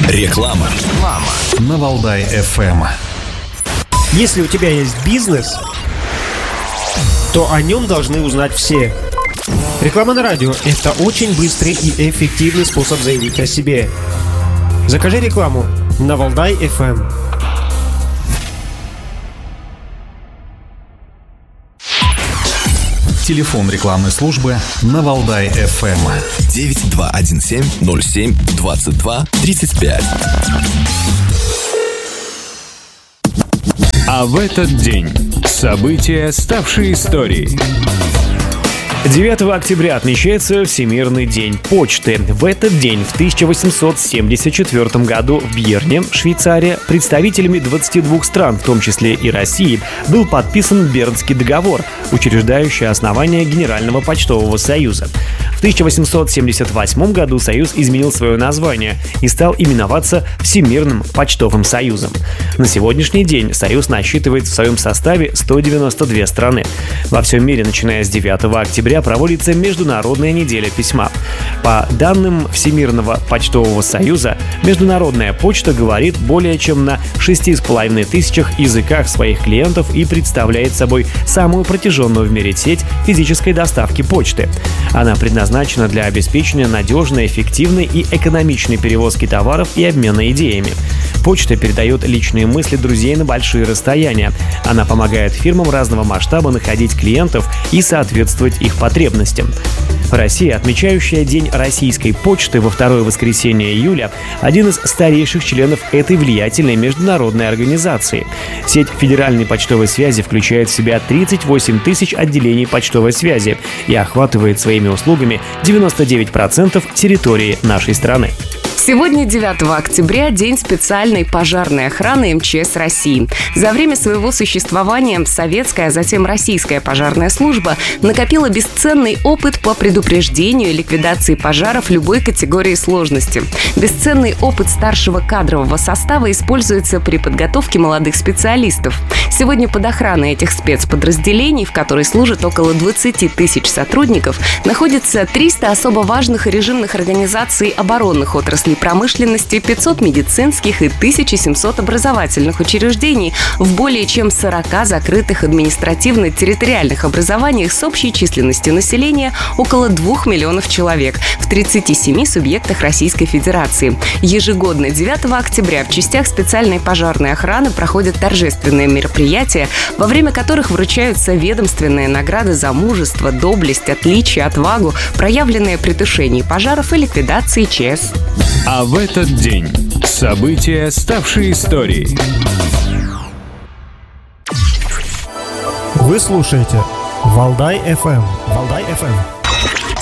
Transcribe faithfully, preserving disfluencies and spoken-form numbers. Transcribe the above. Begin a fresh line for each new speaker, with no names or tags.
Реклама. Реклама. На Валдай эф эм.
Если у тебя есть бизнес, то о нем должны узнать все. Реклама на радио – это очень быстрый и эффективный способ заявить о себе. Закажи рекламу на Валдай эф эм.
Телефон рекламной службы на Валдай эф эм девять два один семь ноль семь двадцать два тридцать пять.
А в этот день события, ставшие историей. девятого октября отмечается Всемирный день почты. В этот день, в тысяча восемьсот семьдесят четвёртом году, в Берне, Швейцария, представителями двадцати двух стран, в том числе и России, был подписан Бернский договор, учреждающий основание Генерального почтового союза. В тысяча восемьсот семьдесят восьмом году союз изменил свое название и стал именоваться Всемирным почтовым союзом. На сегодняшний день союз насчитывает в своем составе сто девяносто две страны. Во всем мире, начиная с девятого октября, проводится Международная неделя письма. По данным Всемирного почтового союза, международная почта говорит более чем на шести с половиной тысячах языках своих клиентов и представляет собой самую протяженную в мире сеть физической доставки почты. Она предназначена для обеспечения надежной, эффективной и экономичной перевозки товаров и обмена идеями. Почта передает личные мысли друзей на большие расстояния. Она помогает фирмам разного масштаба находить клиентов и соответствовать их потребностям. Россия, отмечающая День российской почты во второе воскресенье июля, один из старейших членов этой влиятельной международной организации. Сеть федеральной почтовой связи включает в себя тридцать восемь тысяч отделений почтовой связи и охватывает своими услугами девяносто девять процентов территории нашей страны.
Сегодня, девятого октября, день специальной пожарной охраны эм че эс России. За время своего существования советская, а затем российская пожарная служба накопила бесценный опыт по предупреждению и ликвидации пожаров любой категории сложности. Бесценный опыт старшего кадрового состава используется при подготовке молодых специалистов. Сегодня под охраной этих спецподразделений, в которой служат около двадцати тысяч сотрудников, находится триста особо важных и режимных организаций оборонных отраслей промышленности, пятьсот медицинских и тысяча семьсот образовательных учреждений в более чем сорока закрытых административно-территориальных образованиях с общей численностью населения около двух миллионов человек в тридцати семи субъектах Российской Федерации. Ежегодно девятого октября в частях специальной пожарной охраны проходят торжественные мероприятия, во время которых вручаются ведомственные награды за мужество, доблесть, отличие, отвагу, проявленные при тушении пожаров и ликвидации ЧС.
А в этот день события, ставшие историей.
Вы слушаете Валдай эф эм. Валдай эф эм.